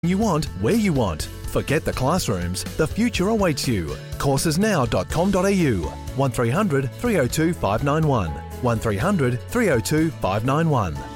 you want, where you want. Forget the classrooms. The future awaits you. Coursesnow.com.au 1300 302 591 1300 302 591.